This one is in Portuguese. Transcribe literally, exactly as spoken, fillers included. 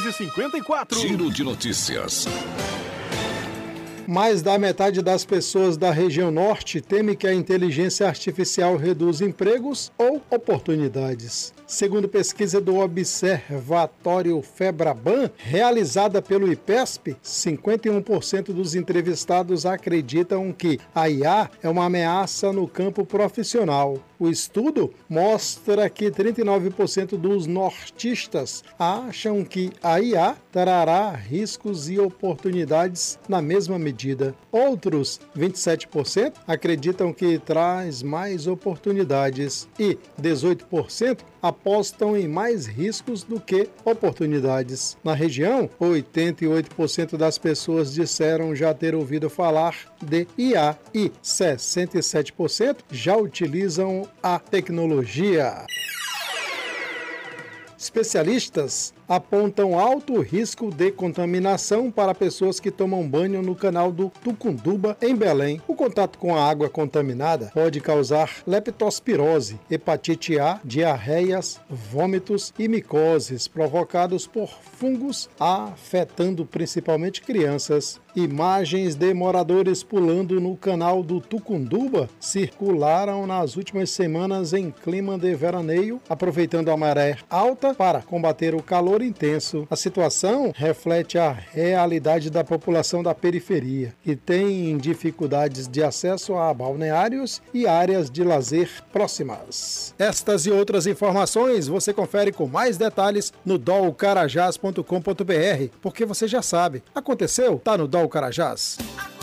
seis e cinquenta e quatro. Giro de notícias. Mais da metade das pessoas da região norte teme que a inteligência artificial reduza empregos ou oportunidades. Segundo pesquisa do Observatório Febraban, realizada pelo IPESP, cinquenta e um por cento dos entrevistados acreditam que a I A é uma ameaça no campo profissional. O estudo mostra que trinta e nove por cento dos nortistas acham que a I A trará riscos e oportunidades na mesma medida. Outros vinte e sete por cento acreditam que traz mais oportunidades e dezoito por cento apostam em mais riscos do que oportunidades. Na região, oitenta e oito por cento das pessoas disseram já ter ouvido falar de I A e sessenta e sete por cento já utilizam a tecnologia. Especialistas apontam alto risco de contaminação para pessoas que tomam banho no canal do Tucunduba, em Belém. O contato com a água contaminada pode causar leptospirose, hepatite A, diarreias, vômitos e micoses provocados por fungos, afetando principalmente crianças. Imagens de moradores pulando no canal do Tucunduba circularam nas últimas semanas em clima de veraneio, aproveitando a maré alta para combater o calor intenso. A situação reflete a realidade da população da periferia, que tem dificuldades de acesso a balneários e áreas de lazer próximas. Estas e outras informações você confere com mais detalhes no dol carajás ponto com ponto br, porque você já sabe, aconteceu? Tá no Dol Carajás.